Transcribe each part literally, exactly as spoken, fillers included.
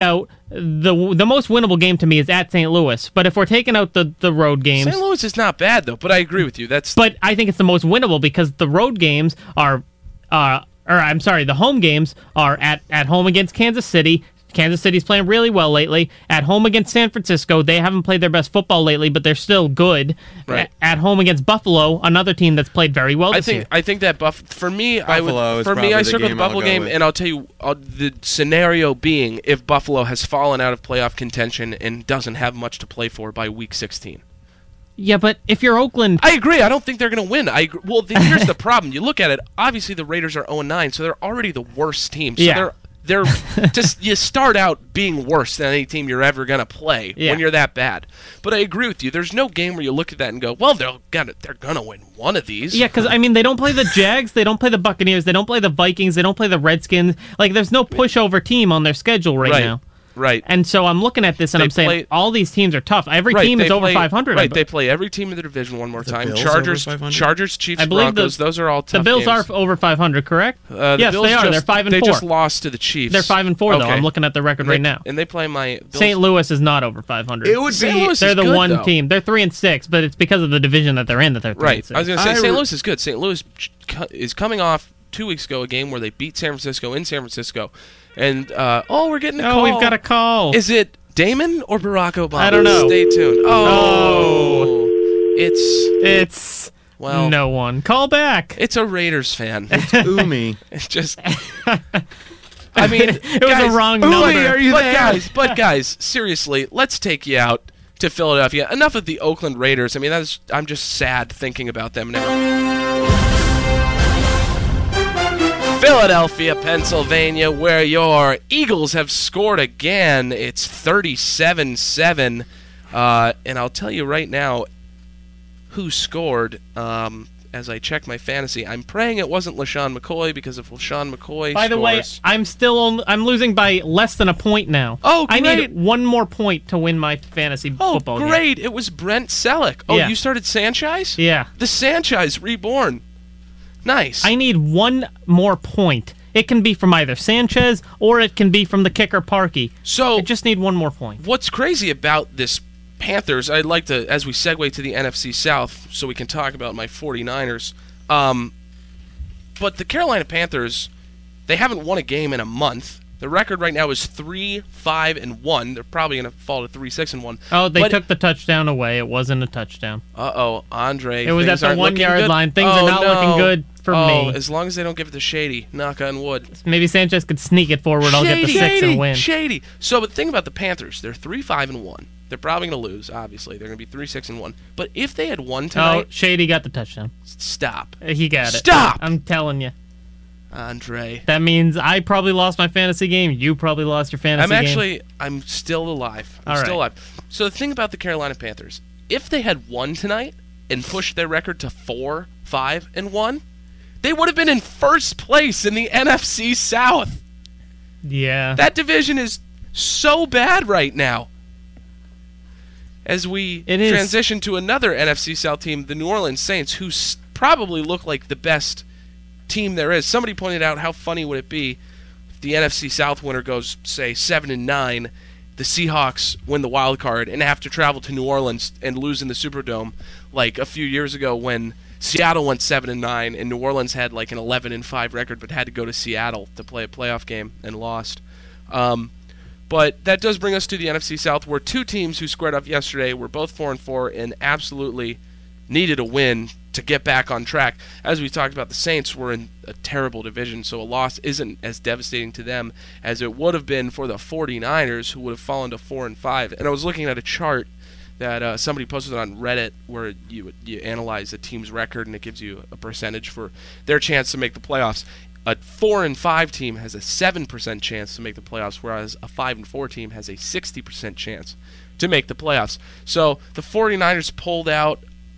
out the the most winnable game to me is at Saint Louis. But if we're taking out the, the road games, Saint Louis is not bad though. But I agree with you. That's but I think it's the most winnable because the road games are, uh, or I'm sorry, the home games are at, at home against Kansas City. Kansas City's playing really well lately. At home against San Francisco, they haven't played their best football lately, but they're still good. Right. At home against Buffalo, another team that's played very well this I think year. I think that Buff for me, Buffalo I would is for me probably I the circle the game Buffalo I'll go game, with. and I'll tell you uh, the scenario being if Buffalo has fallen out of playoff contention and doesn't have much to play for by week sixteen. Yeah, but if you're Oakland... I agree. I don't think they're going to win. I agree. Well, the, here's the problem. You look at it. Obviously, the Raiders are oh and nine, so they're already the worst team. So Yeah. they're they're just you start out being worse than any team you're ever going to play Yeah. when you're that bad. But I agree with you. There's no game where you look at that and go, "Well, they're gonna they're going to win one of these." Yeah, because, I mean, they don't play the Jags, they don't play the Buccaneers, they don't play the Vikings, they don't play the Redskins. Like, there's no pushover team on their schedule right, Right. now. Right. And so I'm looking at this and They I'm saying play- all these teams are tough. Every Right, team they is over play- five hundred. Right, I, they play every team in the division one more The time. Bills Chargers, over five hundred? Chargers, Chiefs, I believe Broncos. the- those are all tough the Bills games. are over five hundred, correct? Uh, the yes, Bills they are. just- They're five and they four. just lost to the Chiefs. They're five and four though. Okay. I'm looking at the record And they, right now. and they play my Bills. Saint Louis is not over five hundred. It would Saint be. Louis They're is the good, one though. team. They're three and six, but it's because of the division that they're in that they're three Right. and six. I was going to say I Saint re- Louis is good. Saint Louis is coming off two weeks ago a game where they beat San Francisco in San Francisco, and uh, oh, we're getting a oh, call. we've got a call. Is it Damon or Barack Obama? I don't know. Stay tuned. Oh, Oh. it's It's well, no one. Call back. it's a Raiders fan. Umi. It's just. I mean, It was guys, a wrong Uli, number. are you but there? guys, but guys, seriously, let's take you out to Philadelphia. Enough of the Oakland Raiders. I mean, that's I'm just sad thinking about them now. Philadelphia, Pennsylvania, where your Eagles have scored again. It's thirty-seven seven. Uh, and I'll tell you right now who scored. Um, as I check my fantasy, I'm praying it wasn't LaShawn McCoy, because if LaShawn McCoy By the way, scores- I'm still on, I'm losing by less than a point now. Oh, I great. need one more point to win my fantasy Oh, football game. great. It was Brent Selleck. Oh, Yeah. you started Sanchez? Yeah. The Sanchez reborn. Nice. I need one more point. It can be from either Sanchez or it can be from the kicker Parkey. so, I just need one more point. what's crazy about this Panthers, I'd like to, as we segue to the N F C South, so we can talk about my 49ers. Um, but the Carolina Panthers, they haven't won a game in a month. The record right now is three, five, and one. They're probably going to fall to three, six, and one. Oh, they But- took the touchdown away. It wasn't a touchdown. Uh-oh, Andre. It was things at the aren't looking one-yard good. line. Things Oh, are not no. looking good for oh, me. As long as they don't give it to Shady. Knock on wood. Maybe Sanchez could sneak it forward. I'll get the Shady. six and win. Shady. So, but the thing about the Panthers, they're three, five, and one. They're probably going to lose, obviously. They're going to be three, six, and one. But if they had won Oh, tonight, Shady got the touchdown. stop. He got it. Stop! I'm telling you. Andre. That means I probably lost my fantasy game. You probably lost your fantasy I'm game. actually, I'm still alive. I'm All still right. alive. So the thing about the Carolina Panthers, if they had won tonight and pushed their record to four, five, and one, they would have been in first place in the N F C South. Yeah. That division is so bad right now. As we It is. transition to another N F C South team, the New Orleans Saints, who s- probably look like the best team there is. Somebody pointed out how funny would it be if the N F C South winner goes, say, seven and nine, the Seahawks win the wild card and have to travel to New Orleans and lose in the Superdome, like a few years ago when Seattle went seven and nine and New Orleans had like an eleven and five record, but had to go to Seattle to play a playoff game and lost. Um, but that does bring us to the N F C South, where two teams who squared up yesterday were both four and four and absolutely needed a win to get back on track. As we talked about, the Saints were in a terrible division, so a loss isn't as devastating to them as it would have been for the 49ers, who would have fallen to four and five. And I was looking at a chart that uh, somebody posted on Reddit where you you analyze a team's record and it gives you a percentage for their chance to make the playoffs. A four and five team has a seven percent chance to make the playoffs, whereas a five and four team has a sixty percent chance to make the playoffs. So the 49ers pulled out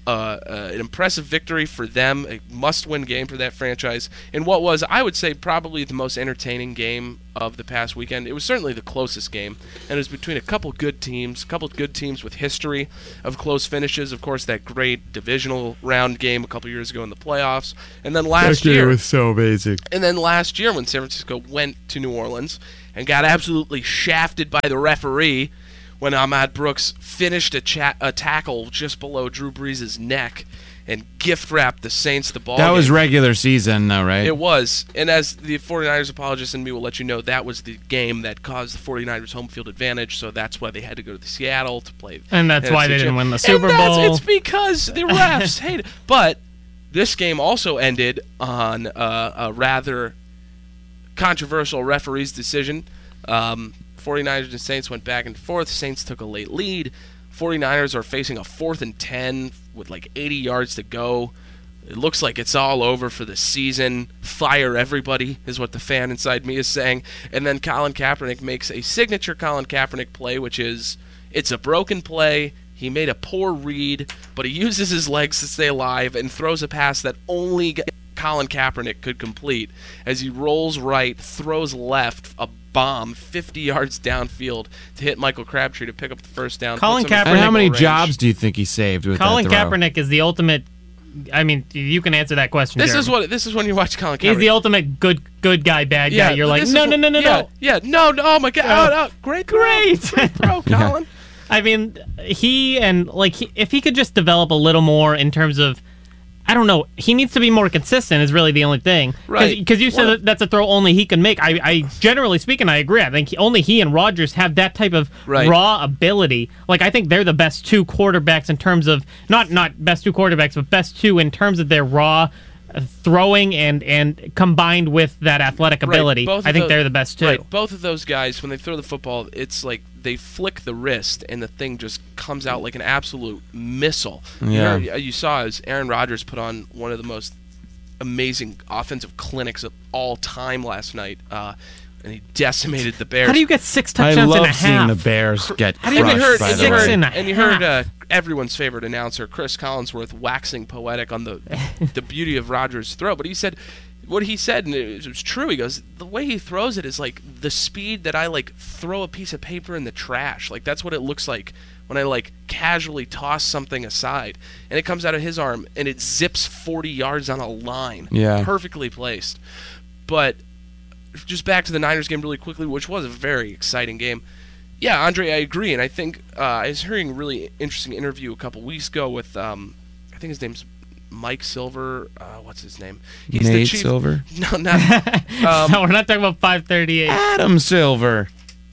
uh, uh, an impressive victory for them, a must-win game for that franchise, in what was, I would say, probably the most entertaining game of the past weekend. It was certainly the closest game, and it was between a couple good teams, a couple good teams with history of close finishes. Of course, that great divisional round game a couple years ago in the playoffs, and then last year, it was so basic. And then last year when San Francisco went to New Orleans and got absolutely shafted by the referee when Ahmad Brooks finished a, cha- a tackle just below Drew Brees' neck and gift-wrapped the Saints the ball That game. was regular season, though, right? It was. And as the 49ers apologists in me will let you know, that was the game that caused the 49ers home field advantage, so that's why they had to go to Seattle to play. And that's why they didn't win the Super and Bowl. It's because the refs hate it. But this game also ended on uh, a rather controversial referee's decision. Um, 49ers and Saints went back and forth. Saints took a late lead. 49ers are facing a fourth and ten with like eighty yards to go. It looks like it's all over for the season. Fire everybody is what the fan inside me is saying. And then Colin Kaepernick makes a signature Colin Kaepernick play, which is it's a broken play. He made a poor read, but he uses his legs to stay alive and throws a pass that only Colin Kaepernick could complete as he rolls right, throws left, a bomb fifty yards downfield to hit Michael Crabtree to pick up the first down. Colin puts him in Kaepernick- And how many range. jobs do you think he saved with Colin that throw? Kaepernick is the ultimate. I mean, you can answer that question. This Jeremy. is what this is when you watch Colin Kaepernick. He's the ultimate good good guy, bad guy. You're but like, this is no, what- no, no, no, yeah, no. Yeah, no, no, oh my God, Oh. oh, no, great, throw. Great. great throw, Colin. I mean, he and like he, if he could just develop a little more in terms of, I don't know, he needs to be more consistent. Is really the only thing, Right. Because you said Well- that that's a throw only he can make. I, I generally speaking, I agree. I think he, only he and Rodgers have that type of Right. raw ability. Like I think they're the best two quarterbacks in terms of not not best two quarterbacks, but best two in terms of their raw uh, throwing and and combined with that athletic Right, ability. both I of think those- they're the best two. Right, both of those guys, when they throw the football, it's like they flick the wrist and the thing just comes out like an absolute missile. Yeah. You, know, you saw as Aaron Rodgers put on one of the most amazing offensive clinics of all time last night, uh, and he decimated the Bears. How do you get six I touchdowns and a love half? seeing the Bears get How do you and crushed, you heard, by and the you way. Six heard, and a and you heard uh, half. everyone's favorite announcer, Chris Collinsworth, waxing poetic on the the beauty of Rodgers' throw. But he said, what he said, and it was true. He goes, the way he throws it is like the speed that I like throw a piece of paper in the trash. Like that's what it looks like when I like casually toss something aside, and it comes out of his arm and it zips forty yards on a line, Yeah. perfectly placed. But just back to the Niners game really quickly, which was a very exciting game. Yeah, Andre, I agree, and I think uh, I was hearing a really interesting interview a couple weeks ago with, um, I think his name's Mike Silver. Uh, what's his name? He's Nate chief, Silver? No, not. Um, no, we're not talking about five thirty-eight. Adam Silver.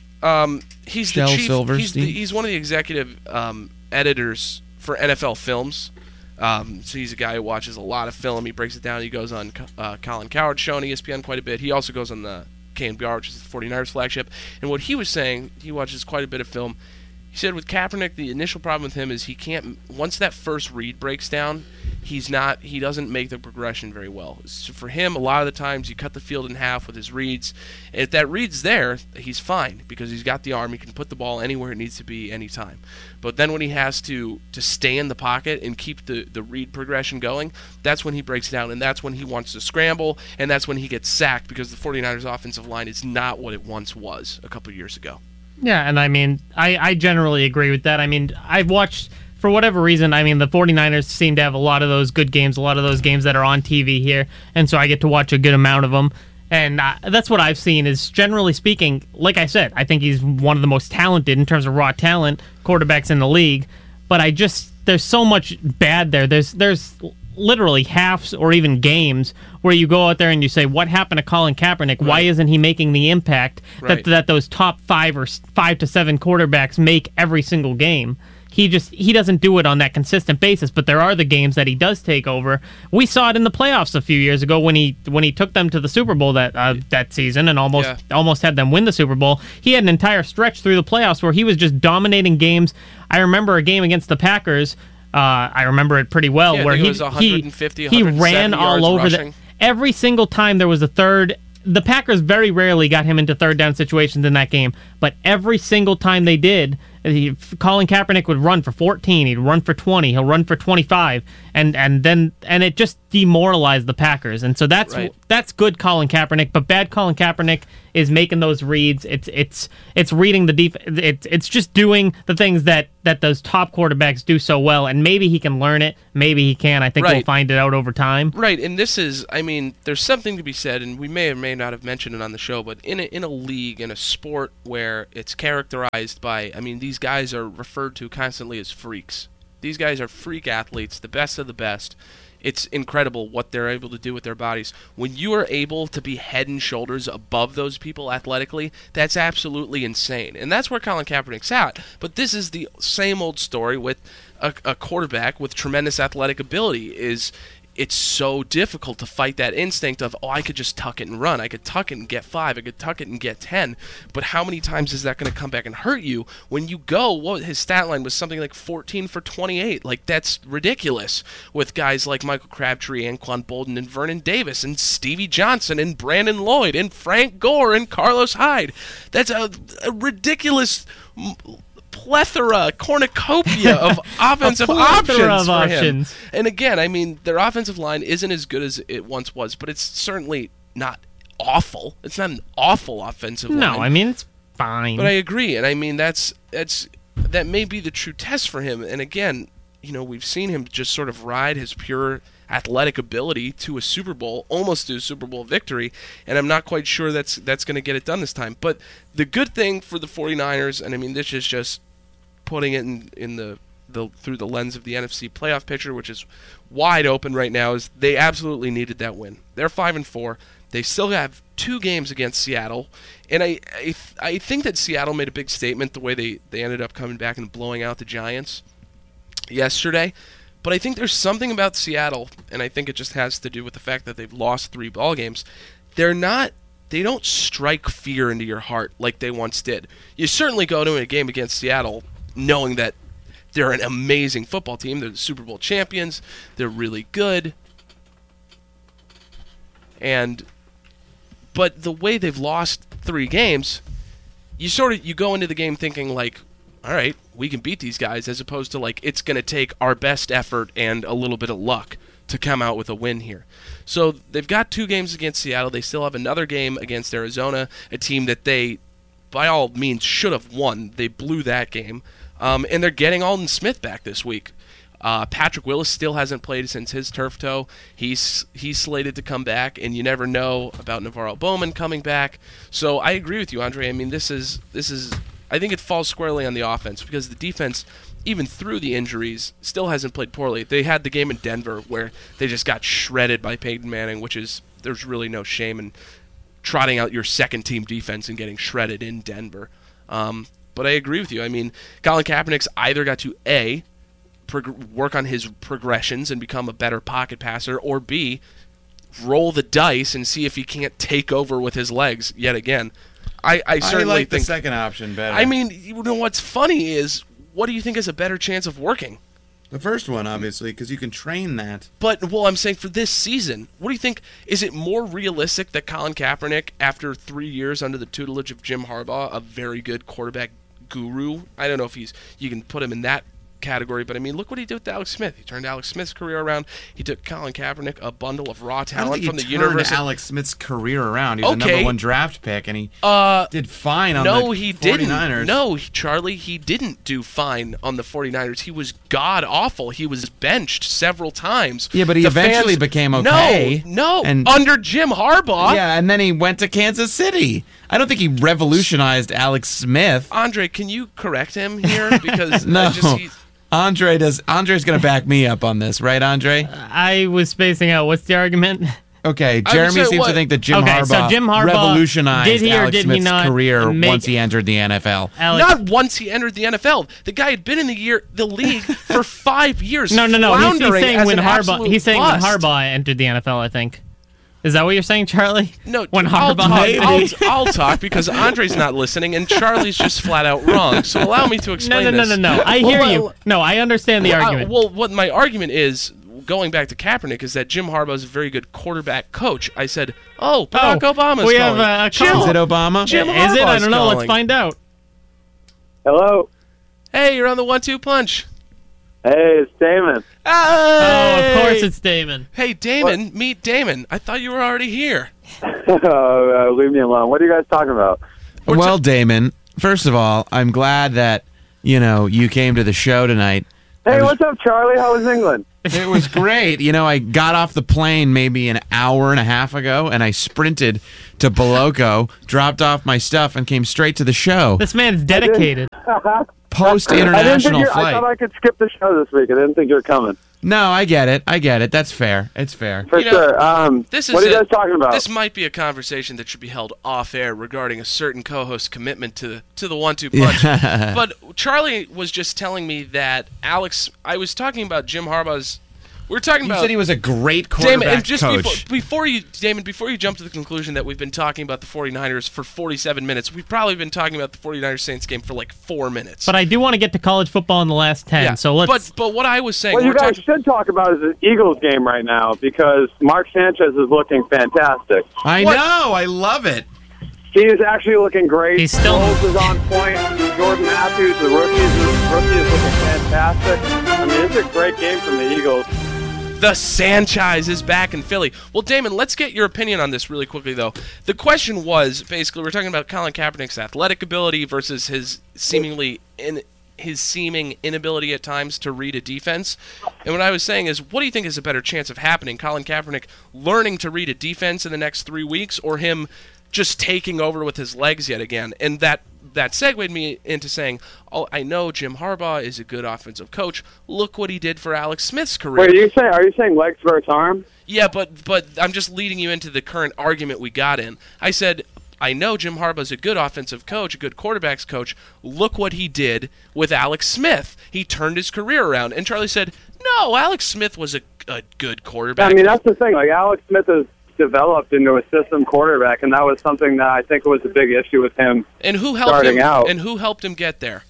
um, he's Shel the chief. He's, Silverstein? the, he's one of the executive um, editors for N F L Films. Um, so he's a guy who watches a lot of film. He breaks it down. He goes on uh, Colin Cowherd's show on E S P N quite a bit. He also goes on the K N B R, which is the 49ers flagship. And what he was saying, he watches quite a bit of film. He said with Kaepernick, the initial problem with him is he can't. Once that first read breaks down, he's not. He doesn't make the progression very well. So for him, a lot of the times you cut the field in half with his reads. If that read's there, he's fine because he's got the arm. He can put the ball anywhere it needs to be anytime. But then when he has to to stay in the pocket and keep the the read progression going, that's when he breaks down, and that's when he wants to scramble, and that's when he gets sacked because the 49ers offensive line is not what it once was a couple years ago. Yeah, and I mean, I, I generally agree with that. I mean, I've watched, for whatever reason, I mean, the 49ers seem to have a lot of those good games, a lot of those games that are on T V here, and so I get to watch a good amount of them. And uh, that's what I've seen is, generally speaking, like I said, I think he's one of the most talented in terms of raw talent quarterbacks in the league. But I just, there's so much bad there. There's there's literally halves or even games where you go out there and you say, what happened to Colin Kaepernick? Why Right. isn't he making the impact Right. that that those top five or s- five to seven quarterbacks make every single game? He just he doesn't do it on that consistent basis. But there are the games that he does take over. We saw it in the playoffs a few years ago when he when he took them to the Super Bowl that uh, that season and almost Yeah. almost had them win the Super Bowl. He had an entire stretch through the playoffs where he was just dominating games. I remember a game against the Packers. Uh, I remember it pretty well, Yeah, I where think it he was one he, fifty, he one ran seventy all yards over rushing. the every single time there was a third. The Packers very rarely got him into third down situations in that game, but every single time they did, he, Colin Kaepernick would run for fourteen, he'd run for twenty, he'll run for twenty-five, and and then and it just demoralized the Packers. And so that's Right. that's good Colin Kaepernick, but bad Colin Kaepernick is making those reads. It's it's it's reading the def- it's it's just doing the things that that those top quarterbacks do so well, and maybe he can learn it, maybe he can. I think we'll Right. find it out over time. Right, and this is, I mean, there's something to be said, and we may or may not have mentioned it on the show, but in a, in a league, in a sport where it's characterized by, I mean, these guys are referred to constantly as freaks. These guys are freak athletes, the best of the best. It's incredible what they're able to do with their bodies. When you are able to be head and shoulders above those people athletically, that's absolutely insane. And that's where Colin Kaepernick's at. But this is the same old story with a, a quarterback with tremendous athletic ability. Is it's so difficult to fight that instinct of, oh, I could just tuck it and run. I could tuck it and get five. I could tuck it and get ten. But how many times is that going to come back and hurt you when you go, what his stat line was something like fourteen for twenty-eight. Like, that's ridiculous with guys like Michael Crabtree, Anquan Bolden, and Vernon Davis, and Stevie Johnson, and Brandon Lloyd, and Frank Gore, and Carlos Hyde. That's a, a ridiculous plethora, cornucopia of offensive plethora options of for options. him. And again, I mean, their offensive line isn't as good as it once was, but it's certainly not awful. It's not an awful offensive line. No, I mean it's fine. But I agree, and I mean that's that's that may be the true test for him. And again, you know, we've seen him just sort of ride his pure athletic ability to a Super Bowl, almost to a Super Bowl victory, and I'm not quite sure that's that's going to get it done this time. But the good thing for the 49ers, and I mean this is just putting it in, in the, the through the lens of the N F C playoff picture, which is wide open right now, is they absolutely needed that win. They're five and four. They still have two games against Seattle, and I I, I think that Seattle made a big statement the way they, they ended up coming back and blowing out the Giants yesterday. But I think there's something about Seattle, and I think it just has to do with the fact that they've lost three ball games. They're not They don't strike fear into your heart like they once did. You certainly go to a game against Seattle knowing that they're an amazing football team. They're the Super Bowl champions. They're really good. And but the way they've lost three games, you sort of you go into the game thinking like, all right, we can beat these guys, as opposed to like it's going to take our best effort and a little bit of luck to come out with a win here. So they've got two games against Seattle. They still have another game against Arizona, a team that they, by all means, should have won. They blew that game. Um, and they're getting Alden Smith back this week. Uh, Patrick Willis still hasn't played since his turf toe. He's he's slated to come back, and you never know about Navarro Bowman coming back. So I agree with you, Andre. I mean, this is this is I think it falls squarely on the offense, because the defense, even through the injuries, still hasn't played poorly. They had the game in Denver where they just got shredded by Peyton Manning, which is there's really no shame in trotting out your second team defense and getting shredded in Denver. Um, but I agree with you. I mean, Colin Kaepernick's either got to A, prog- work on his progressions and become a better pocket passer, or B, roll the dice and see if he can't take over with his legs yet again. I, I certainly I like think the second option better. I mean, you know what's funny is, what do you think has a better chance of working? the first one, obviously, because you can train that. But, well, I'm saying for this season, what do you think? Is it more realistic that Colin Kaepernick, after three years under the tutelage of Jim Harbaugh, a very good quarterback guru, I don't know if he's you can put him in that category, but I mean, look what he did with Alex Smith. He turned Alex Smith's career around. He took Colin Kaepernick, a bundle of raw I don't talent think from he the turned University. Alex Smith's career around. He was Okay. a number one draft pick, and he Uh, did fine on no, the he 49ers. didn't. No, he- Charlie, he didn't do fine on the 49ers. He was god-awful. He was benched several times. Yeah, but he The eventually fans- became okay. No, no, And- under Jim Harbaugh. Yeah, and then he went to Kansas City. I don't think he revolutionized Alex Smith. Andre, can you correct him here? Because No. I just, he, Andre does. Andre's going to back me up on this, right, Andre? I was spacing out. What's the argument? Okay, I would Jeremy say seems what- to think that Jim Okay, Harbaugh, so Jim Harbaugh, revolutionized did he or Alex did he Smith's not career make- once he entered the N F L. Alex, not once he entered the N F L. The guy had been in the year the league for five years. no, no, no. He's, he's floundering saying as when an Harbaugh. absolute He's saying bust. when Harbaugh entered the N F L. I think. Is that what you're saying, Charlie? No, when I'll Harbaugh. talk, entered the- I'll, I'll talk because Andre's not listening and Charlie's just flat out wrong. So allow me to No, explain no, no, this. no, no. I Well, hear well, you. No, I understand the well, argument. I- well, what my argument is, going back to Kaepernick, is that Jim Harbaugh is a very good quarterback coach. I said, oh, Barack Oh, Obama's we calling. have a Jim, call. Is it Obama? Jim Is it? I Harbaugh's don't know. Let's calling. find out. Hello. Hey, you're on the one two punch. Hey, it's Damon. Hey! Oh, of course it's Damon. Hey, Damon, what? Meet Damon. I thought you were already here. uh, leave me alone. What are you guys talking about? We're well, t- Damon, first of all, I'm glad that, you know, you came to the show tonight. Hey, was, what's up, Charlie? How was England? It was great. You know, I got off the plane maybe an hour and a half ago, and I sprinted to Boloco, dropped off my stuff, and came straight to the show. This man's dedicated. Post-international I flight. I thought I could skip the show this week. I didn't think you were coming. No, I get it. I get it. That's fair. It's fair. For You know, sure. Um, This what is are you a- guys talking about? This might be a conversation that should be held off air regarding a certain co-host's commitment to to the one two punch. Yeah. But Charlie was just telling me that Alex. I was talking about Jim Harbaugh's. We were talking You about. said he was a great Damon, quarterback and just coach. Before, before you, Damon, before you jump to the conclusion that we've been talking about the 49ers for forty-seven minutes, we've probably been talking about the 49ers Saints game for like four minutes. But I do want to get to college football in the last ten, yeah, so let's... But but what I was saying, what you we're guys talking, should talk about is the Eagles game right now because Mark Sanchez is looking fantastic. I What? know. I love it. He is actually looking great. He's still- Foles is on point. Jordan Matthews, the rookie, is, rookie is looking fantastic. I mean, it's a great game from the Eagles. The Sanchez is back in Philly. Well, Damon, let's get your opinion on this really quickly, though. The question was, basically, we're talking about Colin Kaepernick's athletic ability versus his seemingly in his seeming inability at times to read a defense. And what I was saying is, what do you think is a better chance of happening? Colin Kaepernick learning to read a defense in the next three weeks, or him just taking over with his legs yet again? And that that segued me into saying, oh, I know Jim Harbaugh is a good offensive coach. Look what he did for Alex Smith's career. Wait, are you saying are you saying legs versus arm? Yeah, but but I'm just leading you into the current argument we got in. I said, I know Jim Harbaugh's a good offensive coach, a good quarterbacks coach. Look what he did with Alex Smith. He turned his career around. And Charlie said, no, Alex Smith was a, a good quarterback. I mean, that's the thing. Like Alex Smith is developed into a system quarterback, and that was something that I think was a big issue with him. and who helped starting him? out. And who helped him get there?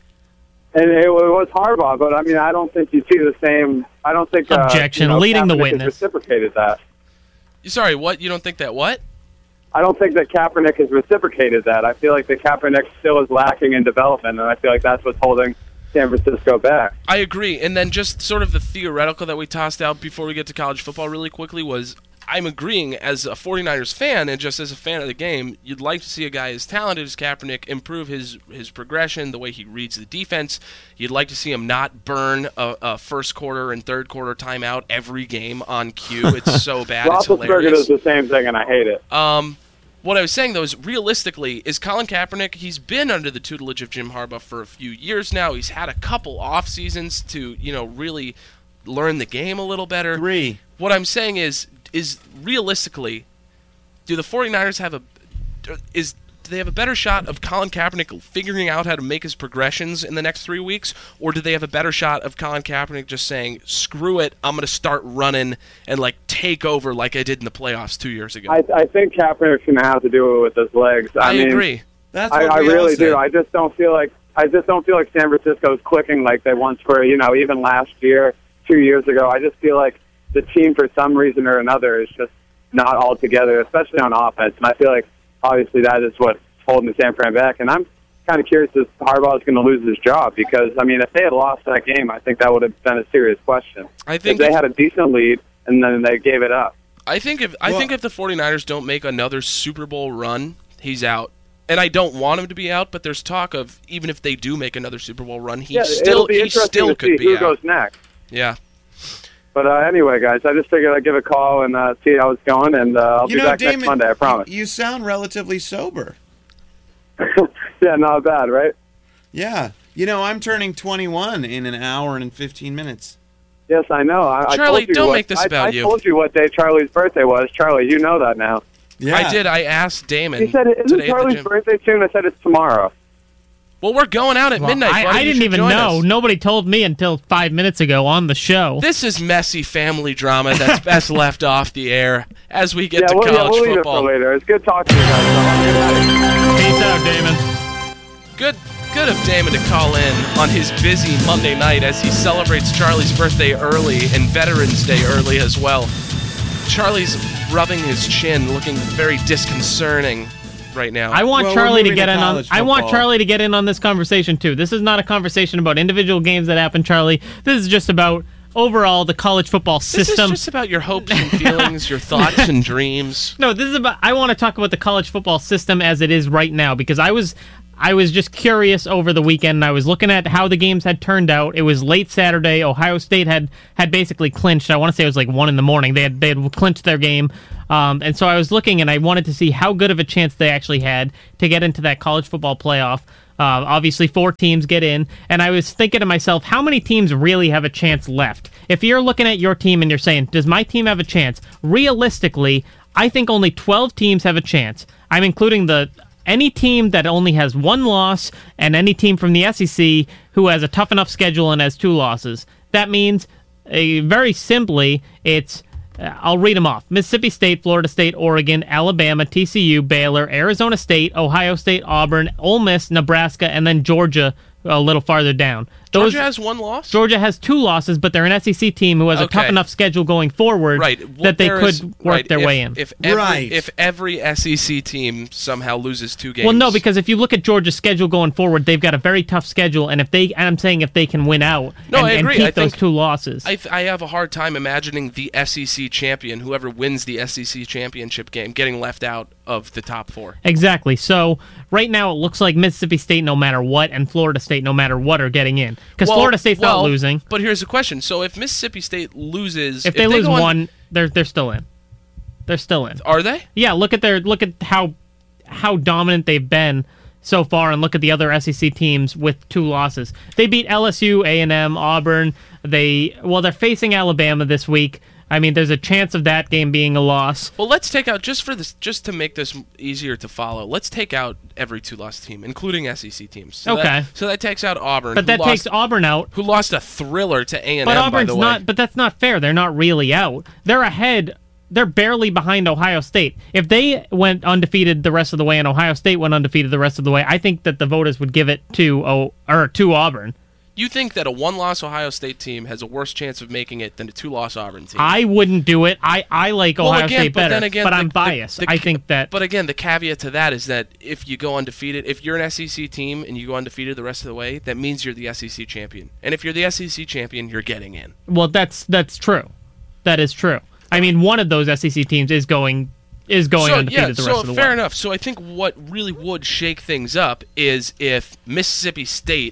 And it was Harbaugh, but I mean, I don't think you see the same. I don't think uh, Objection, you know, leading the Kaepernick has witness. reciprocated that. Sorry, what? You don't think that what? I don't think that Kaepernick has reciprocated that. I feel like that Kaepernick still is lacking in development, and I feel like that's what's holding San Francisco back. I agree. And then just sort of the theoretical that we tossed out before we get to college football really quickly was, I'm agreeing as a 49ers fan and just as a fan of the game, you'd like to see a guy as talented as Kaepernick improve his, his progression, the way he reads the defense. You'd like to see him not burn a, a first quarter and third quarter timeout every game on cue. It's so bad. It's Roethlisberger hilarious. does the same thing, and I hate it. Um, what I was saying, though, is realistically, is Colin Kaepernick, he's been under the tutelage of Jim Harbaugh for a few years now. He's had a couple off seasons to, you know, really learn the game a little better. Three. What I'm saying is, is realistically, do the 49ers have a is do they have a better shot of Colin Kaepernick figuring out how to make his progressions in the next three weeks, or do they have a better shot of Colin Kaepernick just saying, "Screw it, I'm going to start running and like take over like I did in the playoffs two years ago"? I, I think Kaepernick's going to have to do it with his legs. I, I mean, agree. That's I, what I we all really said. do. I just don't feel like I just don't feel like San Francisco's clicking like they once were. You know, even last year, two years ago. I just feel like the team, for some reason or another, is just not all together, especially on offense. And I feel like obviously that is what's holding the San Fran back. And I'm kind of curious if Harbaugh is going to lose his job because I mean, if they had lost that game, I think that would have been a serious question. I think if they if- had a decent lead and then they gave it up. I think if I Well- think if the 49ers don't make another Super Bowl run, he's out. And I don't want him to be out, but there's talk of even if they do make another Super Bowl run, he yeah, still it'll be he interesting still to could see be who out. goes next. Yeah. But uh, anyway, guys, I just figured I'd give a call and uh, see how it's going, and uh, I'll You be know, back Damon, next Monday, I promise. You sound relatively sober. Yeah, not bad, right? Yeah. You know, I'm turning twenty-one in an hour and fifteen minutes. Yes, I know. I, Charlie, I told you don't what, make this I, about I you. told you what day Charlie's birthday was. Charlie, you know that now. Yeah. I did. I asked Damon He said, isn't today at the Charlie's gym. birthday soon? I said it's tomorrow. Well, we're going out at Well, midnight. I, buddy. I You didn't should even join know. us. Nobody told me until five minutes ago on the show. This is messy family drama that's best left off the air as we get yeah, to we'll, yeah, college we'll leave it football. for later. It's good talking to you guys. So have a good night. Peace out, Damon. Good, good of Damon to call in on his busy Monday night as he celebrates Charlie's birthday early and Veterans Day early as well. Charlie's rubbing his chin, looking very disconcerting right now. I want Well, Charlie we're to moving get to in on. college I want football. Charlie to get in on this conversation too. This is not a conversation about individual games that happen, Charlie. This is just about overall the college football this system. is just about your hopes and feelings, your thoughts and dreams. No, this is about. I want to talk about the college football system as it is right now because I was, I was just curious over the weekend. And I was looking at how the games had turned out. It was late Saturday. Ohio State had had basically clinched. I want to say it was like one in the morning. They had they had clinched their game, um, and so I was looking and I wanted to see how good of a chance they actually had to get into that college football playoff. Uh, obviously, four teams get in, and I was thinking to myself, how many teams really have a chance left? If you're looking at your team and you're saying, does my team have a chance? Realistically, I think only twelve teams have a chance. I'm including the any team that only has one loss and any team from the S E C who has a tough enough schedule and has two losses. That means, uh, very simply, it's Uh, I'll read them off. Mississippi State, Florida State, Oregon, Alabama, T C U, Baylor, Arizona State, Ohio State, Auburn, Ole Miss, Nebraska, and then Georgia a little farther down. Those, Georgia has one loss? Georgia has two losses, but they're an S E C team who has a Okay. tough enough schedule going forward Right. Well, that they there could is- work right, their if- way in. If every, Right. if every S E C team somehow loses two games. Well, no, because if you look at Georgia's schedule going forward, they've got a very tough schedule, and if they, and I'm saying if they can win out No, and, I and agree. keep I those think- two losses. I, th- I have a hard time imagining the S E C champion, whoever wins the S E C championship game, getting left out of the top four. Exactly. So right now it looks like Mississippi State, no matter what, and Florida State, no matter what, are getting in because Well- Florida State's well, not losing. But here's the question: so if Mississippi State loses, If they lose go on- one, they're they're still in. They're still in. are they? Yeah, look at their look at how how dominant they've been so far, and look at the other S E C teams with two losses. They beat L S U, A and M, Auburn. They well, they're facing Alabama this week. I mean, there's a chance of that game being a loss. Well, let's take out just for this, just to make this easier to follow. Let's take out every two-loss team, including S E C teams. So Okay. That, so that takes out Auburn, But who that lost, takes Auburn out. who lost a thriller to A and But M. Auburn's by the way. not. But that's not fair. They're not really out. They're ahead. They're barely behind Ohio State. If they went undefeated the rest of the way and Ohio State went undefeated the rest of the way, I think that the voters would give it to oh, or to Auburn. You think that a one-loss Ohio State team has a worse chance of making it than a two-loss Auburn team? I wouldn't do it. I, I like Well, Ohio again, State but better, then again, but the- I'm the- biased. the- I think that. But again, the caveat to that is that if you go undefeated, if you're an S E C team and you go undefeated the rest of the way, that means you're the S E C champion. And if you're the S E C champion, you're getting in. Well, that's that's true. That is true. I mean, one of those S E C teams is going is going so, undefeated yeah, the so rest of the fair way. enough. So I think what really would shake things up is if Mississippi State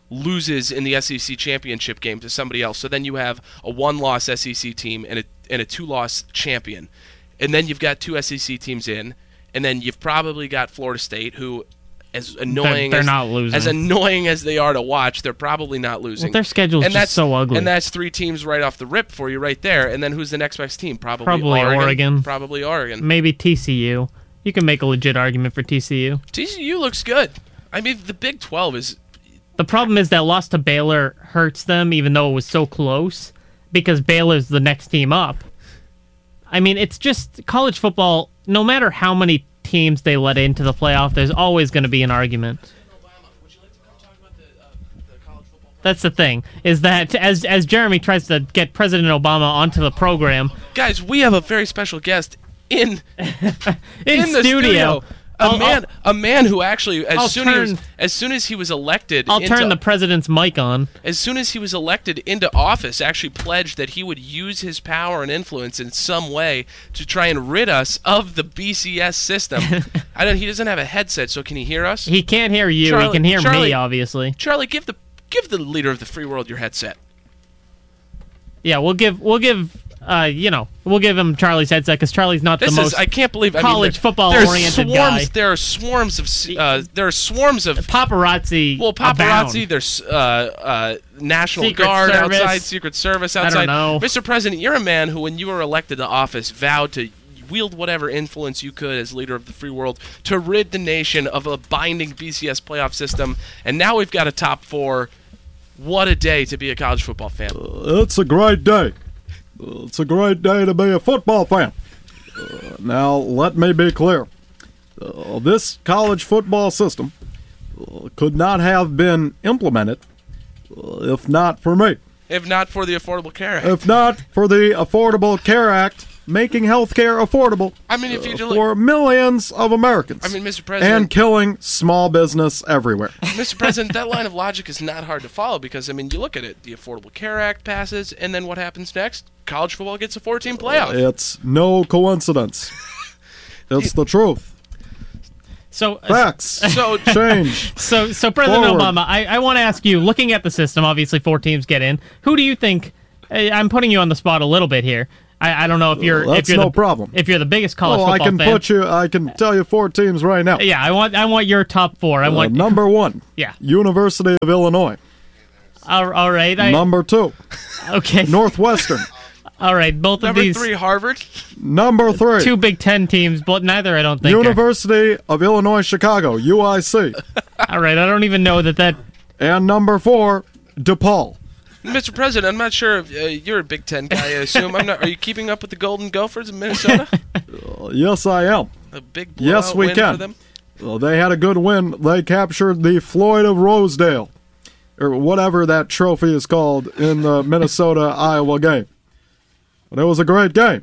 loses in the S E C championship game to somebody else. So then you have a one-loss S E C team and a and a two-loss champion, and then you've got two S E C teams in, and then you've probably got Florida State, who, as annoying they're as, not losing. as annoying as they are to watch, they're probably not losing. Well, their schedule's and just that's, so ugly. And that's three teams right off the rip for you right there. And then who's the next best team? Probably, Probably Oregon. Oregon. Probably Oregon. Maybe T C U. You can make a legit argument for T C U. T C U looks good. I mean, the Big twelve is. The problem is that loss to Baylor hurts them, even though it was so close, because Baylor's the next team up. I mean, it's just college football. No matter how many teams they let into the playoff, there's always going to be an argument. That's the thing, is that as as Jeremy tries to get President Obama onto the program, Guys, we have a very special guest in in, in the studio, A I'll- man, a man who actually, as I'll soon as turn- as soon as he was elected, I'll into, turn the president's mic on. as soon as he was elected into office, actually pledged that he would use his power and influence in some way to try and rid us of the B C S system. I don't. He doesn't have a headset, so can he hear us? He can't hear you. Charlie- he can hear Charlie- me, obviously. Charlie, give the give the leader of the free world your headset. Yeah, we'll give we'll give uh you know we'll give him Charlie's headset because Charlie's not This the is most I can't believe I college mean, there- football there's oriented swarms, guy. There are swarms of uh, there are swarms of paparazzi. well paparazzi. abound. There's uh, uh, National Secret Guard Service. outside, Secret Service I don't outside. know. Mister President, you're a man who, when you were elected to office, vowed to wield whatever influence you could as leader of the free world to rid the nation of a binding B C S playoff system. And now we've got a top four. What a day to be a college football fan. It's a great day. It's a great day to be a football fan. Uh, now, let me be clear. Uh, this college football system uh, could not have been implemented uh, if not for me. If not for the Affordable Care Act. If not for the Affordable Care Act making healthcare affordable I mean, if you do for millions of Americans. I mean, Mister President, and killing small business everywhere. Mister President, that line of logic is not hard to follow because, I mean, you look at it. The Affordable Care Act passes, and then what happens next? College football gets a four-team playoff. It's no coincidence. It's the truth. So Facts. So Change. So, so President Forward. Obama, I, I want to ask you, looking at the system, obviously four teams get in. Who do you think? eh, I'm putting you on the spot a little bit here. I, I don't know if you're. Well, if that's you're no the, problem. If you're the biggest college Well, I football can fan. put you. I can tell you four teams right now. Yeah, I want. I want your top four. I Uh, want. number one. Yeah. University of Illinois. all, all right. I, Number two. okay. Northwestern. All right. Both number of these three, Harvard. Number three. two Big Ten teams, but neither I don't think. are- University of Illinois Chicago. U I C. all right. I don't even know that that. And number four. DePaul. Mister President, I'm not sure if uh, you're a Big Ten guy, I assume. I'm not. Are you keeping up with the Golden Gophers in Minnesota? Uh, yes, I am. A big blowout Yes, we win can. for them? Well, they had a good win. They captured the Floyd of Rosedale, or whatever that trophy is called, in the Minnesota-Iowa game. But it was a great game.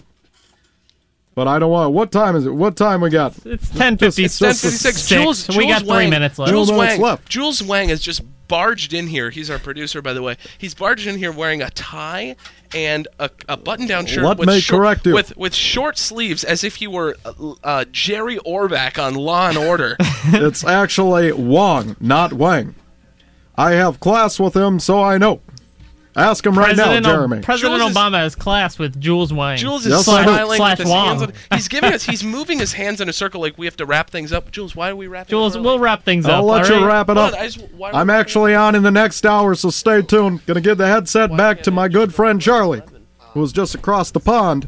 But I don't want. What time is it? What time we got? It's ten fifty. It's ten fifty-six. Jules, We got Jules three Wang, minutes left. Jules Two minutes Wang, left. Jules Wang has just barged in here. He's our producer, by the way. He's barged in here wearing a tie and a, a button-down shirt Let with, me short, correct you. with with short sleeves, as if he were uh, uh, Jerry Orbach on Law and Order. It's actually Wong, not Wang. I have class with him, so I know. Ask him right President, now, O- Jeremy. President Jules is- Obama has class with Jules Wang. Jules is Yes, I do. smiling Slash with his hands Wong. on. He's giving us. He's moving his hands in a circle like we have to wrap things up. Jules, why are we wrapping? Jules, up we'll wrap things I'll up. let all you right? wrap it Hold up. on, I just- why are we I'm wrapping actually on in the next hour, so stay tuned. Gonna give the headset back to my good friend Charlie, who was just across the pond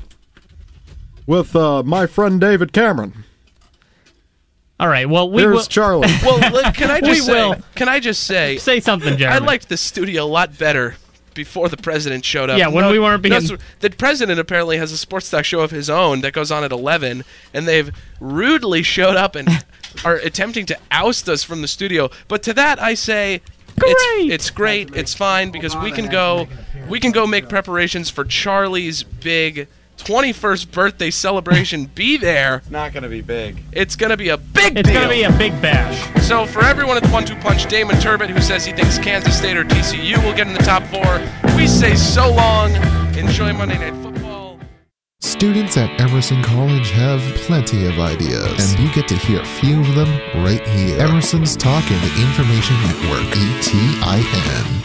with uh, my friend David Cameron. All right. Well, we Here's will Charlie. Well, look, can I We just say? will. Can I just say? say something, I Jeremy. liked the studio a lot better before the president showed up. Yeah, when we weren't being- no, so the president apparently has a sports talk show of his own that goes on at eleven, and they've rudely showed up and are attempting to oust us from the studio. But to that, I say, Great. it's it's great, it's fine because we can go, we can go make preparations for Charlie's big twenty-first birthday celebration. Be there. It's not going to be big. It's gonna be a big It's deal. going to be a big bash. So for everyone at the One Two Punch, Damon Turbot, who says he thinks Kansas State or T C U will get in the top four, we say so long. Enjoy Monday Night Football. Students at Emerson College have plenty of ideas, and you get to hear a few of them right here. Emerson's Talk and Information Network, E T I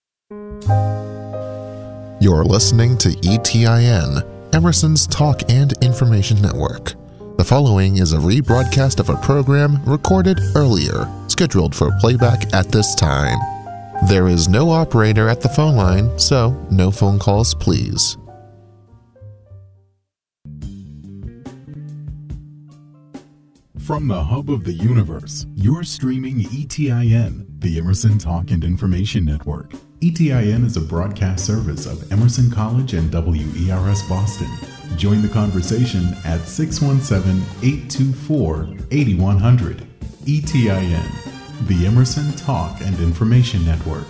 N. You're listening to E T I N, Emerson's Talk and Information Network. The following is a rebroadcast of a program recorded earlier, scheduled for playback at this time. There is no operator at the phone line, so no phone calls, please. From the hub of the universe, you're streaming E T I N, the Emerson Talk and Information Network. E T I N is a broadcast service of Emerson College and W E R S Boston. Join the conversation at six one seven, eight two four, eight one zero zero. E T I N, the Emerson Talk and Information Network.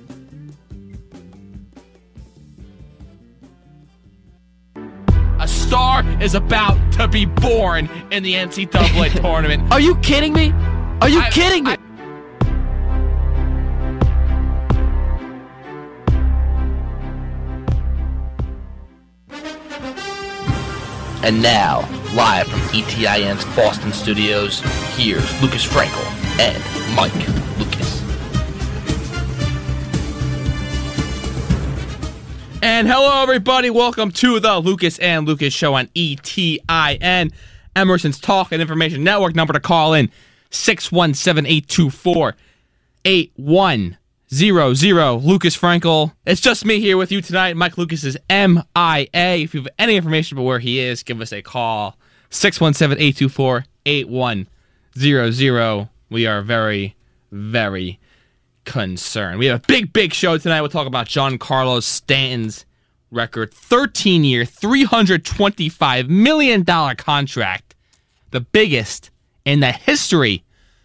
A star is about to be born in the N C double A tournament. Are you kidding me? Are you I- kidding me? I- And now, live from E T I N's Boston studios, here's Lucas Frankel and Mike Lucas. And hello, everybody. Welcome to the Lucas and Lucas Show on E T I N, Emerson's Talk and Information Network. Number to call in, six one seven, eight two four, eight one zero zero. Lucas Frankel. It's just me here with you tonight. Mike Lucas is M I A. If you have any information about where he is, give us a call, six one seven, eight two four, eight one zero zero. We are very, very concerned. We have a big, big show tonight. We'll talk about Giancarlo Stanton's record thirteen-year, three hundred twenty-five million dollars contract, the biggest in the history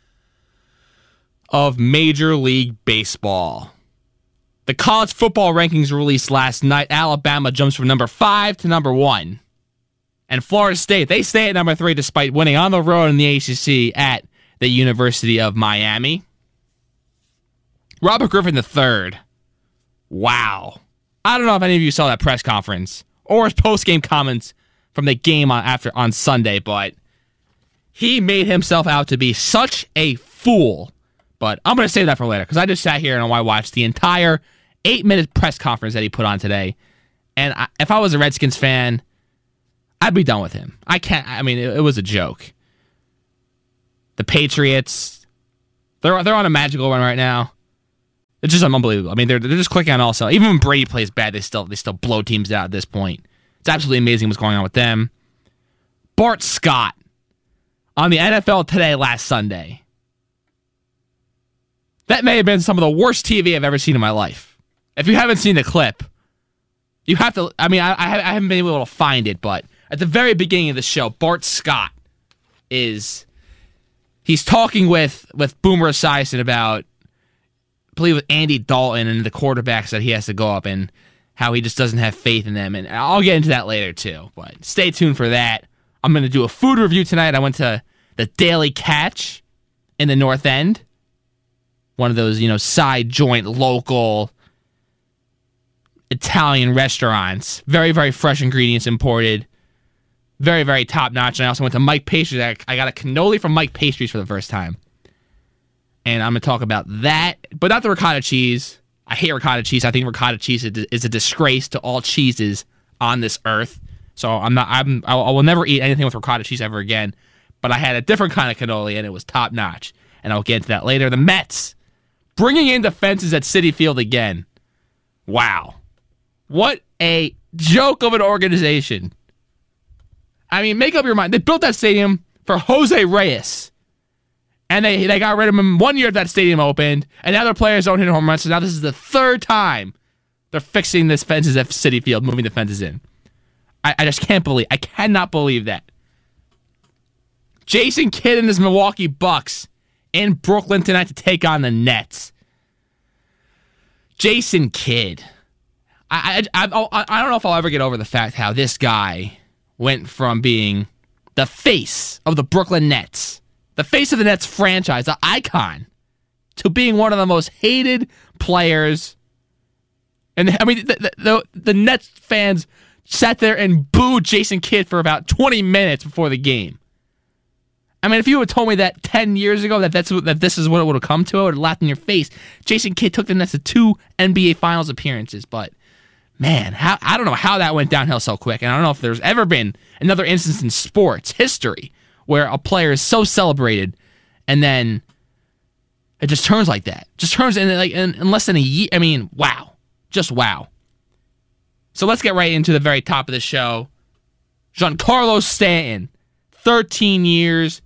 of Major League Baseball. The college football rankings released last night. Alabama jumps from number five to number one. And Florida State, they stay at number three despite winning on the road in the A C C at the University of Miami. Robert Griffin the third. Wow. I don't know if any of you saw that press conference or his post-game comments from the game on after on Sunday, but he made himself out to be such a fool. But I'm going to save that for later because I just sat here and I watched the entire eight-minute press conference that he put on today. And I, if I was a Redskins fan, I'd be done with him. I can't. I mean, it, it was a joke. The Patriots, they're they're on a magical run right now. It's just unbelievable. I mean, they're they're just clicking on all cylinders. Even when Brady plays bad, they still they still blow teams out at this point. It's absolutely amazing what's going on with them. Bart Scott on the N F L Today last Sunday. That may have been some of the worst T V I've ever seen in my life. If you haven't seen the clip, you have to. I mean, I, I haven't been able to find it, but at the very beginning of the show, Bart Scott is he's talking with with Boomer Esiason about, I believe, with Andy Dalton and the quarterbacks that he has to go up and how he just doesn't have faith in them. And I'll get into that later too. But stay tuned for that. I'm going to do a food review tonight. I went to the Daily Catch in the North End. One of those, you know, side joint local Italian restaurants. Very, very fresh ingredients imported. Very, very top notch. And I also went to Mike Pastries. I got a cannoli from Mike Pastries for the first time. And I'm going to talk about that, but not the ricotta cheese. I hate ricotta cheese. I think ricotta cheese is a disgrace to all cheeses on this earth. So I'm not. I'm. I will never eat anything with ricotta cheese ever again. But I had a different kind of cannoli, and it was top notch. And I'll get into that later. The Mets bringing in the fences at Citi Field again. Wow, what a joke of an organization. I mean, make up your mind. They built that stadium for Jose Reyes. And they they got rid of him one year that stadium opened, and now their players don't hit home runs, so now this is the third time they're fixing this fences at Citi Field, moving the fences in. I, I just can't believe, I cannot believe that. Jason Kidd and his Milwaukee Bucks in Brooklyn tonight to take on the Nets. Jason Kidd. I, I, I, I don't know if I'll ever get over the fact how this guy went from being the face of the Brooklyn Nets, the face of the Nets franchise, the icon, to being one of the most hated players. And I mean, the, the, the Nets fans sat there and booed Jason Kidd for about twenty minutes before the game. I mean, if you had told me that ten years ago that that's that this is what it would have come to, I would have laughed in your face. Jason Kidd took the Nets to two N B A Finals appearances, but man, how I don't know how that went downhill so quick, and I don't know if there's ever been another instance in sports history where a player is so celebrated and then it just turns like that. Just turns in like in, in less than a year. I mean, wow. Just wow. So let's get right into the very top of the show. Giancarlo Stanton, thirteen years,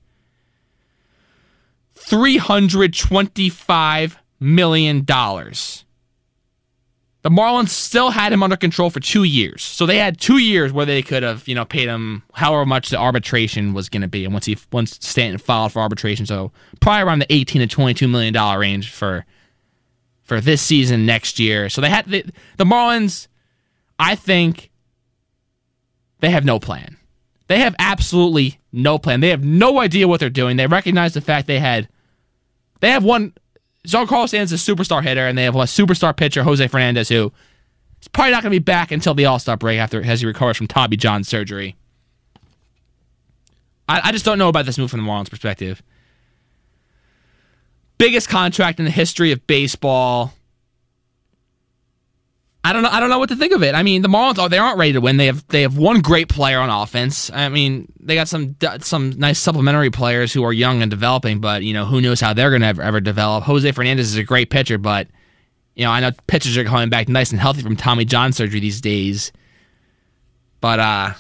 three hundred twenty-five million dollars. The Marlins still had him under control for two years. So they had two years where they could have, you know, paid him however much the arbitration was going to be. And once he once Stanton filed for arbitration, so probably around the eighteen to twenty-two million dollars range for for this season next year. So they had the, the Marlins, I think they have no plan. They have absolutely no plan. They have no idea what they're doing. They recognize the fact they had they have one Giancarlo Stanton's a superstar hitter, and they have a superstar pitcher, Jose Fernandez, who is probably not going to be back until the All-Star break after as he recovers from Tommy John surgery. I, I just don't know about this move from the Marlins' perspective. Biggest contract in the history of baseball. I don't know. I don't know what to think of it. I mean, the Marlins, oh, they aren't ready to win. They have they have one great player on offense. I mean, they got some some nice supplementary players who are young and developing, but you know, who knows how they're going to ever, ever develop. Jose Fernandez is a great pitcher, but you know, I know pitchers are coming back nice and healthy from Tommy John surgery these days. But uh,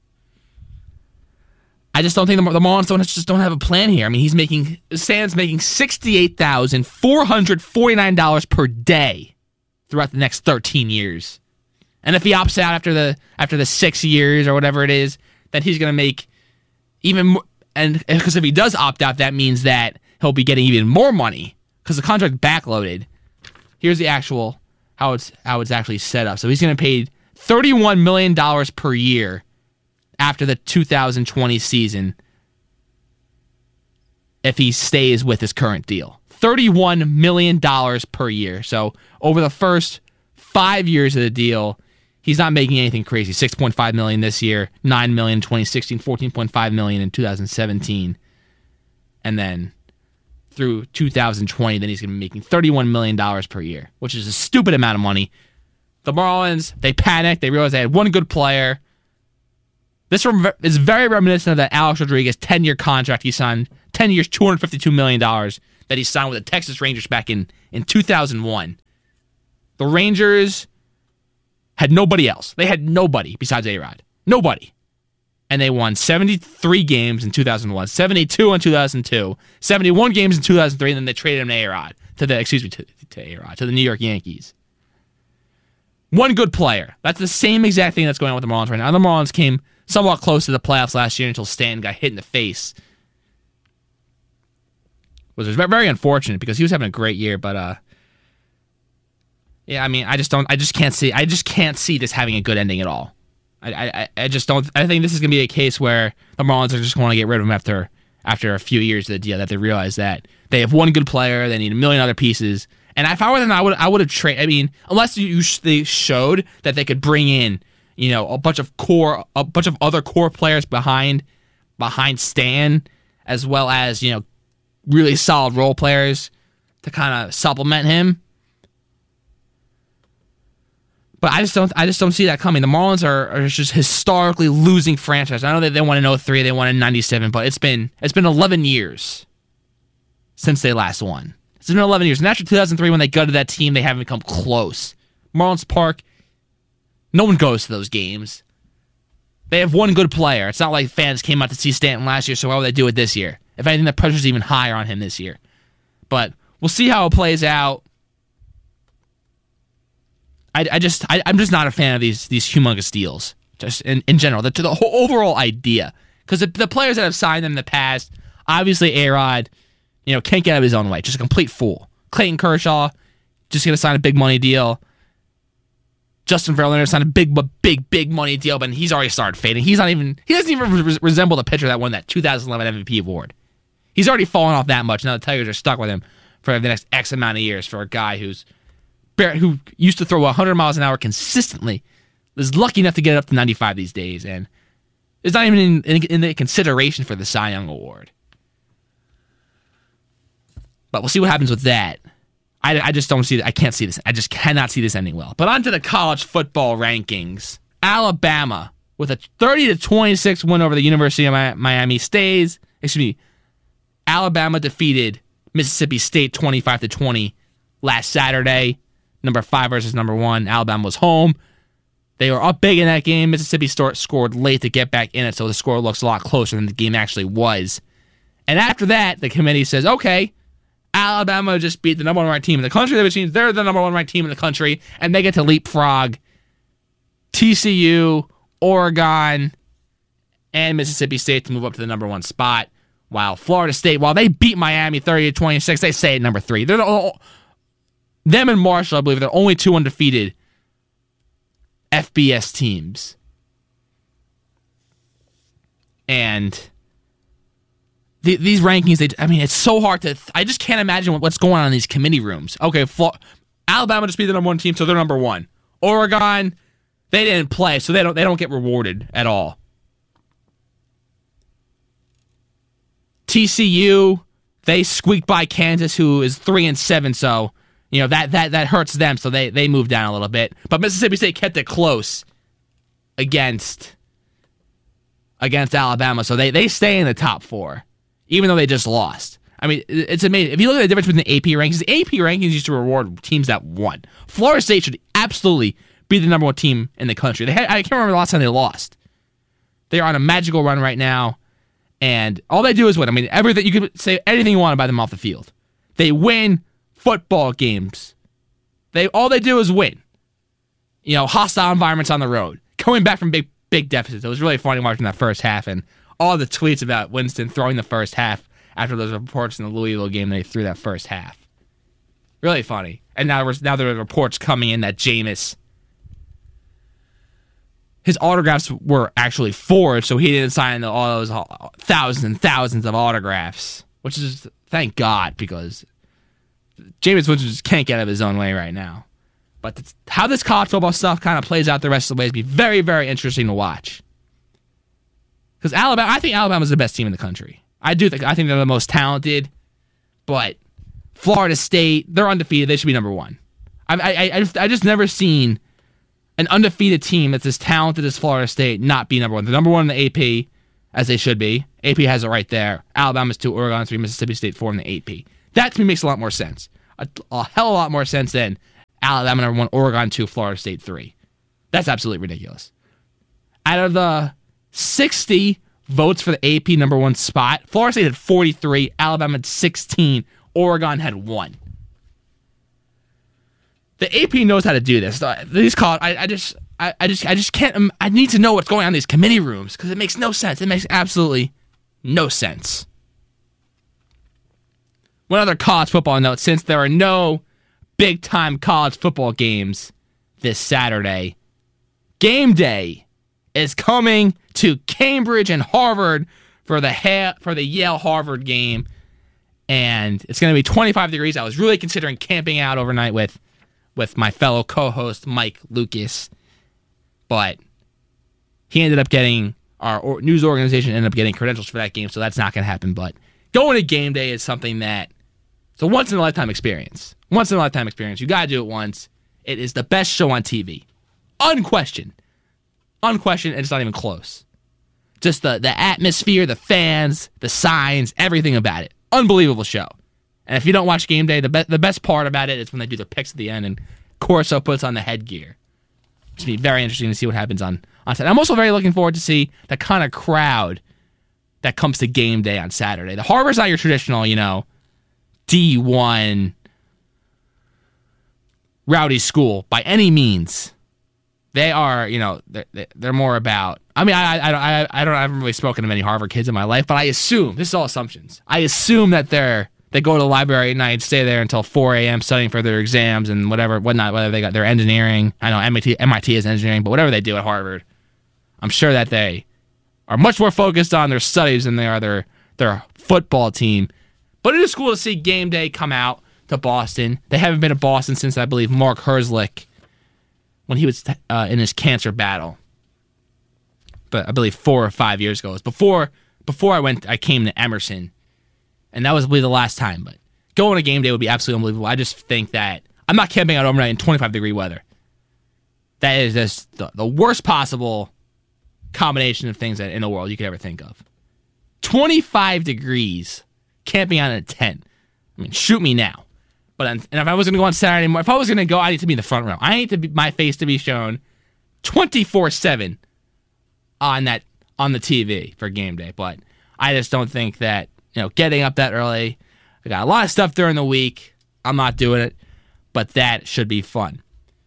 I just don't think the, the Marlins don't just don't have a plan here. I mean, he's making Stan's making sixty-eight thousand four hundred forty-nine dollars per day throughout the next thirteen years. And if he opts out after the after the six years or whatever it is, then he's going to make even more. And because if he does opt out, that means that he'll be getting even more money because the contract backloaded. Here's the actual how it's how it's actually set up. So he's going to pay thirty-one million dollars per year after the two thousand twenty season if he stays with his current deal. thirty-one million dollars per year. So over the first five years of the deal, he's not making anything crazy. six point five million dollars this year, nine million dollars in twenty sixteen, fourteen point five million dollars in two thousand seventeen. And then through two thousand twenty, then he's going to be making thirty-one million dollars per year, which is a stupid amount of money. The Marlins, they panicked. They realized they had one good player. This is very reminiscent of that Alex Rodriguez ten-year contract he signed, ten years, two hundred fifty-two million dollars that he signed with the Texas Rangers back in, in two thousand one. The Rangers had nobody else. They had nobody besides A-Rod. Nobody. And they won seventy-three games in two thousand one, seventy-two in two thousand two, seventy-one games in two thousand three, and then they traded him to A-Rod, to the, excuse me, to, to A-Rod, to the New York Yankees. One good player. That's the same exact thing that's going on with the Marlins right now. The Marlins came somewhat close to the playoffs last year until Stan got hit in the face. Which was very unfortunate because he was having a great year, but uh yeah, I mean, I just don't I just can't see I just can't see this having a good ending at all. I I, I just don't I think this is gonna be a case where the Marlins are just gonna get rid of him after after a few years of the deal, that they realize that they have one good player, they need a million other pieces. And if I were them, I would I would have traded. I mean, unless you they showed that they could bring in, you know, a bunch of core, a bunch of other core players behind, behind Stan, as well as, you know, really solid role players to kind of supplement him. But I just don't I just don't see that coming. The Marlins are, are just historically losing franchise. I know that they won in oh three, they won in ninety-seven, but it's been it's been eleven years since they last won. It's been eleven years. And after two thousand three, when they gutted that team, they haven't come close. Marlins Park, no one goes to those games. They have one good player. It's not like fans came out to see Stanton last year, so why would they do it this year? If anything, the pressure's even higher on him this year. But we'll see how it plays out. I, I just, I, I'm just not a fan of these these humongous deals, just in, in general, the, to the whole overall idea. Because the, the players that have signed them in the past, obviously A-Rod, you know, can't get out of his own way. Just a complete fool. Clayton Kershaw, just going to sign a big money deal. Justin Verlander signed a big, big, big money deal, but he's already started fading. He's not even, he doesn't even re- resemble the pitcher that won that two thousand eleven M V P award. He's already fallen off that much. Now the Tigers are stuck with him for the next X amount of years for a guy who's who used to throw one hundred miles an hour consistently, is lucky enough to get up to ninety-five these days, and is not even in, in, in the consideration for the Cy Young Award. But we'll see what happens with that. I, I just don't see I can't see this. I just cannot see this ending well. But on to the college football rankings. Alabama, with a thirty to twenty-six win over the University of Miami, stays. Excuse me. Alabama defeated Mississippi State twenty-five to twenty last Saturday. Number five versus number one. Alabama was home. They were up big in that game. Mississippi State scored late to get back in it, so the score looks a lot closer than the game actually was. And after that, the committee says, okay, Alabama just beat the number one ranked team in the country, which means they're the number one ranked team in the country, and they get to leapfrog T C U, Oregon, and Mississippi State to move up to the number one spot, while Florida State, while they beat Miami thirty to twenty-six, they stay at number three. They're the, them and Marshall, I believe, they're only two undefeated F B S teams. And the, these rankings, they, I mean, it's so hard to, I just can't imagine what, what's going on in these committee rooms. Okay, Flo- Alabama just beat the number one team, so they're number one. Oregon, they didn't play, so they don't they don't get rewarded at all. T C U, they squeaked by Kansas, who is three and seven, so you know that that that hurts them, so they they moved down a little bit. But Mississippi State kept it close against against Alabama, so they they stay in the top four, even though they just lost. I mean, it's amazing. If you look at the difference between the A P rankings, the A P rankings used to reward teams that won. Florida State should absolutely be the number one team in the country. They had, I can't remember the last time they lost. They are on a magical run right now, and all they do is win. I mean, everything you could say anything you want about them off the field. They win football games. They all they do is win. You know, hostile environments on the road, coming back from big big deficits. It was really funny watching that first half and all the tweets about Winston throwing the first half after those reports in the Louisville game. They threw that first half. Really funny. And now there's now there are reports coming in that Jameis his autographs were actually forged, so he didn't sign all those thousands and thousands of autographs, which is, thank God, because Jameis Winston just can't get out of his own way right now. But how this college football stuff kind of plays out the rest of the way is be very, very interesting to watch. Because Alabama, I think Alabama's the best team in the country. I do think I think they're the most talented, but Florida State, they're undefeated. They should be number one. I I I just, I just never seen an undefeated team that's as talented as Florida State not be number one. They're number one in the A P, as they should be. A P has it right there. Alabama's two, Oregon three, Mississippi State four in the A P. That to me makes a lot more sense. A, a hell of a lot more sense than Alabama number one, Oregon two, Florida State three. That's absolutely ridiculous. Out of the sixty votes for the A P number one spot, Florida State had forty-three, Alabama had sixteen, Oregon had one. The A P knows how to do this. These call I, I just, I, I just, I just can't. I need to know what's going on in these committee rooms because it makes no sense. It makes absolutely no sense. One other college football note: since there are no big-time college football games this Saturday, game day is coming to Cambridge and Harvard for the ha- for the Yale Harvard game, and it's going to be twenty-five degrees. I was really considering camping out overnight with. with my fellow co-host, Mike Lucas. But he ended up getting, our or, news organization ended up getting credentials for that game, so that's not going to happen. But going to game day is something that, it's a once-in-a-lifetime experience. Once-in-a-lifetime experience. You got to do it once. It is the best show on T V. Unquestioned. Unquestioned, and it's not even close. Just the, the atmosphere, the fans, the signs, everything about it. Unbelievable show. And if you don't watch game day, the, be- the best part about it is when they do the picks at the end and Corso puts on the headgear. It's going to be very interesting to see what happens on, on Saturday. I'm also very looking forward to see the kind of crowd that comes to game day on Saturday. The Harvard's not your traditional, you know, D one rowdy school by any means. They are, you know, they're, they're more about, I mean, I, I, I, I don't, I haven't really spoken to many Harvard kids in my life, but I assume, this is all assumptions, I assume that they're, They go to the library at night, stay there until four a.m. studying for their exams and whatever, whatnot, whether they got their engineering. I know M I T, M I T is engineering, but whatever they do at Harvard, I'm sure that they are much more focused on their studies than they are their, their football team. But it is cool to see game day come out to Boston. They haven't been to Boston since, I believe, Mark Herzlich, when he was uh, in his cancer battle. But I believe four or five years ago. It was before, before I went, I came to Emerson. And that was, I believe, the last time. But going to game day would be absolutely unbelievable. I just think that I'm not camping out overnight in twenty-five degree weather. That is just the, the worst possible combination of things that in the world you could ever think of. twenty-five degrees, camping out in a tent. I mean, shoot me now. But and if I was going to go on Saturday morning, if I was going to go, I need to be in the front row. I need to be my face to be shown twenty-four seven on that on the T V for game day. But I just don't think that. You know, getting up that early. I got a lot of stuff during the week. I'm not doing it, but that should be fun.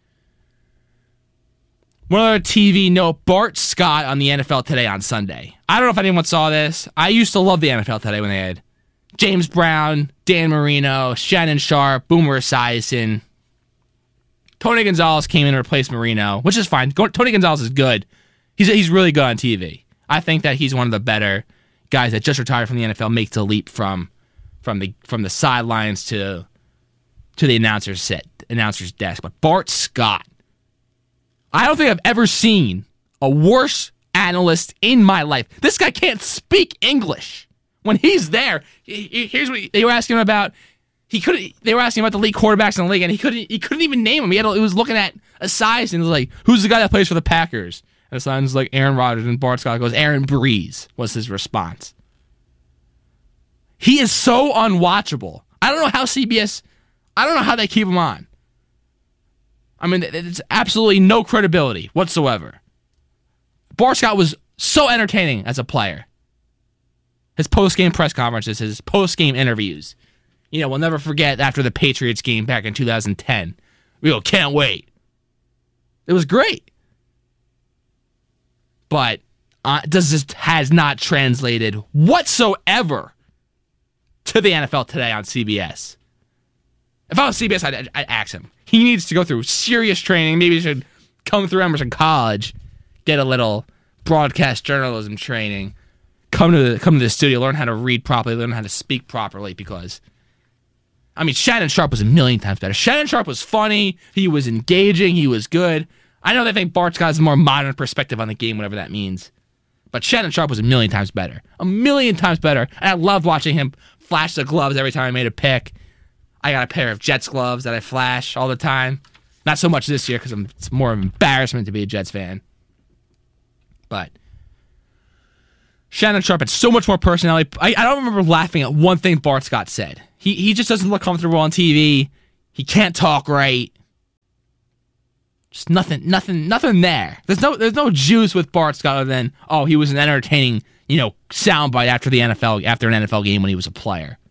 One other T V note, Bart Scott on the N F L Today on Sunday. I don't know if anyone saw this. I used to love the N F L Today when they had James Brown, Dan Marino, Shannon Sharp, Boomer Esiason. Tony Gonzalez came in to replace Marino, which is fine. Tony Gonzalez is good. He's he's really good on T V. I think that he's one of the better guys that just retired from the N F L makes the leap from from the from the sidelines to to the announcer's set, announcer's desk. But Bart Scott, I don't think I've ever seen a worse analyst in my life. This guy can't speak English. When he's there, here's what he, they were asking him about. He couldn't. They were asking about the league quarterbacks in the league, and he couldn't. He couldn't even name them. He had. He was looking at a size and was like, "Who's the guy that plays for the Packers?" And it sounds like Aaron Rodgers, and Bart Scott goes, Aaron Breeze was his response. He is so unwatchable. I don't know how C B S, I don't know how they keep him on. I mean, it's absolutely no credibility whatsoever. Bart Scott was so entertaining as a player. His post-game press conferences, his post-game interviews. You know, we'll never forget after the Patriots game back in two thousand ten. We go, can't wait. It was great. But uh, does this has not translated whatsoever to the N F L Today on C B S. If I was C B S, I'd, I'd ask him. He needs to go through serious training. Maybe he should come through Emerson College, get a little broadcast journalism training. Come to the, come to the studio, learn how to read properly, learn how to speak properly, because, I mean, Shannon Sharpe was a million times better. Shannon Sharpe was funny, he was engaging, he was good. I know they think Bart Scott has a more modern perspective on the game, whatever that means. But Shannon Sharpe was a million times better. A million times better. And I loved watching him flash the gloves every time I made a pick. I got a pair of Jets gloves that I flash all the time. Not so much this year because it's more of an embarrassment to be a Jets fan. But Shannon Sharpe had so much more personality. I, I don't remember laughing at one thing Bart Scott said. He he just doesn't look comfortable on T V. He can't talk right. Just nothing, nothing, nothing there. There's no, there's no juice with Bart Scott other than, oh, he was an entertaining, you know, soundbite after the N F L, after an N F L game when he was a player.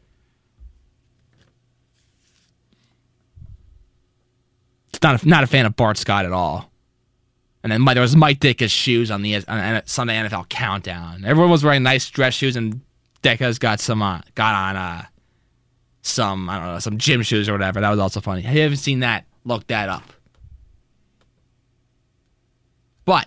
Not a, not a fan of Bart Scott at all. And then there was Mike Ditka's shoes on the on Sunday N F L Countdown. Everyone was wearing nice dress shoes, and Ditka's got some uh, got on uh, some I don't know some gym shoes or whatever. That was also funny. If you haven't seen that, look that up. But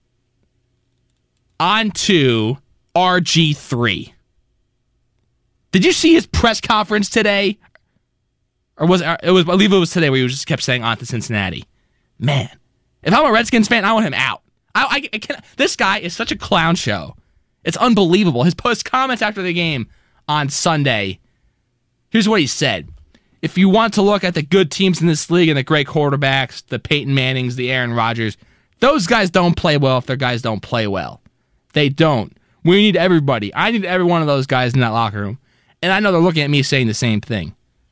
on to R G three. Did you see his press conference today? Or was it, it was I believe it was today where he just kept saying on to Cincinnati. Man, if I'm a Redskins fan, I want him out. I, I, I can't, this guy is such a clown show. It's unbelievable. His post comments after the game on Sunday. Here's what he said. If you want to look at the good teams in this league and the great quarterbacks, the Peyton Mannings, the Aaron Rodgers, those guys don't play well if their guys don't play well. They don't. We need everybody. I need every one of those guys in that locker room. And I know they're looking at me saying the same thing.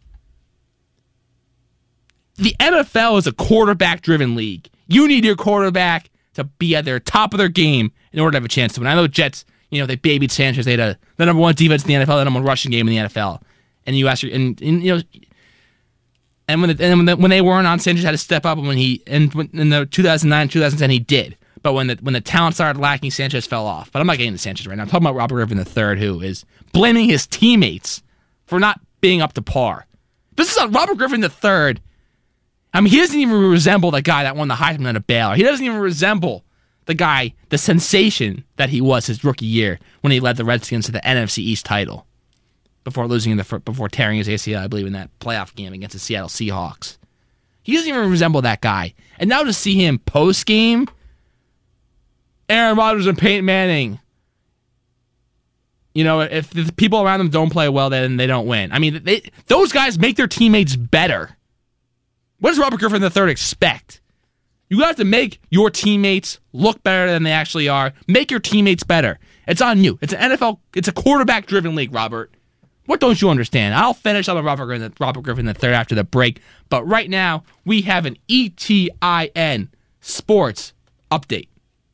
The N F L is a quarterback-driven league. You need your quarterback to be at their top of their game in order to have a chance to win. I know Jets, you know, they babied Sanchez. They had a, the number one defense in the N F L, the number one rushing game in the N F L. And you ask, and, and you know, and when the, and when, the, when they weren't on, Sanchez had to step up. And when he and when, in the two thousand nine, two thousand ten, he did. But when the when the talent started lacking, Sanchez fell off. But I'm not getting to Sanchez right now. I'm talking about Robert Griffin the third, who is blaming his teammates for not being up to par. This is on Robert Griffin the third. I mean, he doesn't even resemble the guy that won the Heisman at a Baylor. He doesn't even resemble the guy, the sensation that he was his rookie year when he led the Redskins to the N F C East title before losing in the before tearing his A C L, I believe, in that playoff game against the Seattle Seahawks. He doesn't even resemble that guy. And now to see him post game, Aaron Rodgers and Peyton Manning. You know, if the people around them don't play well, then they don't win. I mean, they, those guys make their teammates better. What does Robert Griffin the third expect? You have to make your teammates look better than they actually are. Make your teammates better. It's on you. It's an N F L. It's a quarterback-driven league, Robert. What don't you understand? I'll finish on the Robert Griffin, Robert Griffin the third after the break. But right now, we have an E T I N sports update.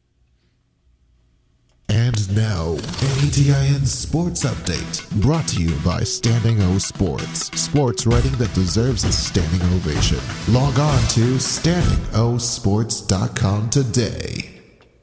And now, an E T I N Sports Update, brought to you by Standing O Sports. Sports writing that deserves a standing ovation. Log on to standing o sports dot com today.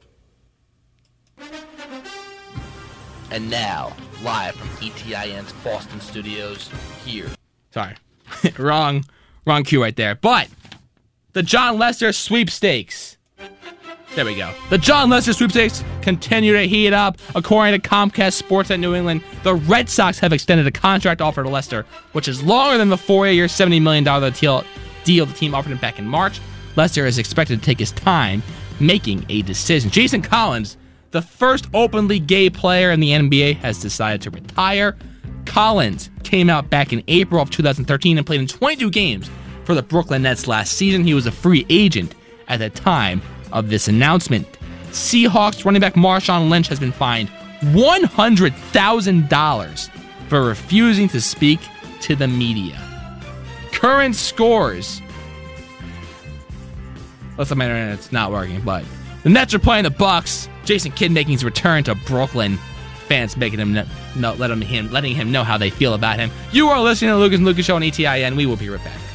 And now, live from E T I N's Boston studios, here. Sorry. wrong, wrong cue right there. But the John Lester sweepstakes. There we go. The John Lester sweepstakes continue to heat up. According to Comcast Sports at New England, the Red Sox have extended a contract offer to Lester, which is longer than the four-year, seventy million dollars deal, deal the team offered him back in March. Lester is expected to take his time making a decision. Jason Collins, the first openly gay player in the N B A, has decided to retire. Collins came out back in April of two thousand thirteen and played in twenty-two games for the Brooklyn Nets last season. He was a free agent at the time of this announcement. Seahawks running back Marshawn Lynch has been fined one hundred thousand dollars for refusing to speak to the media. Current scores. Looks like my internet's not working, but the Nets are playing the Bucks. Jason Kidd making his return to Brooklyn. Fans making him know, let him, him letting him know how they feel about him. You are listening to Lucas and Lucas Show on E T I N. We will be right back.